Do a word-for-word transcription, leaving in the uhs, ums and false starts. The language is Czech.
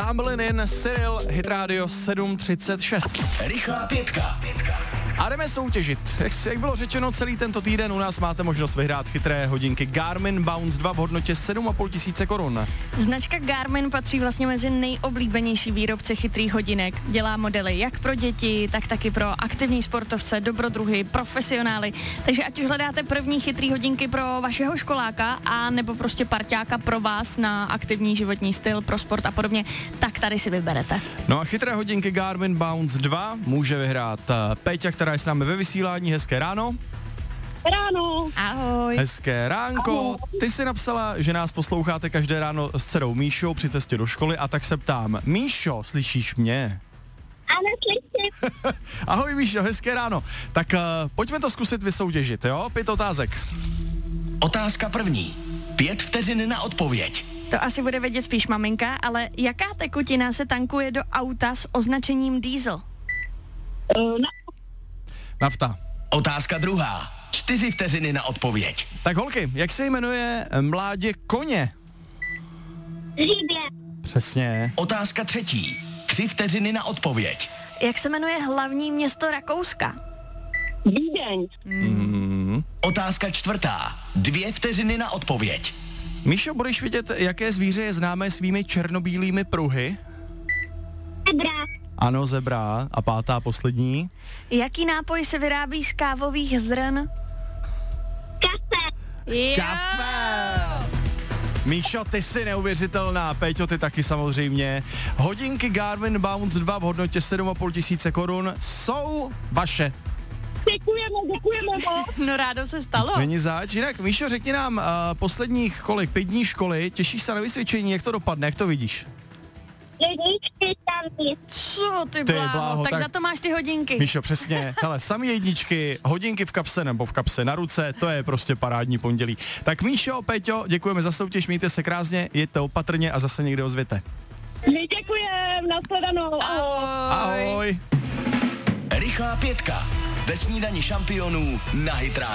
Tambelin, Cyril, Hit Radio sedm třicet šest. Rychlá pětka. A jdeme soutěžit. Jak, jak bylo řečeno, celý tento týden u nás máte možnost vyhrát chytré hodinky Garmin Bounce dva v hodnotě sedm a půl tisíce korun. Značka Garmin patří vlastně mezi nejoblíbenější výrobce chytrých hodinek. Dělá modely jak pro děti, tak taky pro aktivní sportovce, dobrodruhy, profesionály. Takže ať už hledáte první chytrý hodinky pro vašeho školáka a nebo prostě parťáka pro vás na aktivní životní styl, pro sport a podobně, tak tady si vyberete. No a chytré hodinky Garmin Bounce dva může vyhrát Péťa, která je s námi ve vysílání. Hezké ráno. Ráno. Ahoj. Hezké ránko. Ahoj. Ty si napsala, že nás posloucháte každé ráno s dcerou Míšou při cestě do školy, a tak se ptám. Míšo, slyšíš mě? Ano, slyším. Ahoj Míšo, hezké ráno. Tak uh, pojďme to zkusit vysoutěžit, jo? Pět otázek. Otázka první. Pět vteřin na odpověď. To asi bude vědět spíš maminka, ale jaká tekutina se tankuje do auta s označením diesel? Uh, na, Nafta. Otázka druhá. Čtyři vteřiny na odpověď. Tak holky, jak se jmenuje mládě koně? Žíbě. Přesně. Otázka třetí. Tři vteřiny na odpověď. Jak se jmenuje hlavní město Rakouska? Vídeň. Mm. Otázka čtvrtá. Dvě vteřiny na odpověď. Míšo, budeš vidět, jaké zvíře je známé svými černobílými pruhy? Zebra. Ano, zebra. A pátá, poslední. Jaký nápoj se vyrábí z kávových zrn? Kafe. Jo. Kafe! Míšo, ty jsi neuvěřitelná, Péťo, ty taky samozřejmě. Hodinky Garmin Bounce dva v hodnotě sedm a půl tisíce korun jsou vaše. Děkujeme, děkujeme moc. No rádo se stalo. Není zač. Jinak, Míšo, řekni nám, uh, posledních kolik, pět dní školy, těšíš se na vysvědčení, jak to dopadne, jak to vidíš? Jedničky tam je. Co ty, Ty bláho, bláho, tak, tak- za to máš ty hodinky. Míšo, přesně. Hele, sami jedničky, hodinky v kapse nebo v kapse na ruce, to je prostě parádní pondělí. Tak Míšo, Péťo, děkujeme za soutěž, mějte se krásně, jeďte opatrně a zase někde ozvěte. My děkujeme, nashledanou. Ahoj. Ahoj. Rychlá pětka. Ve snídani šampionů na Hit Radio.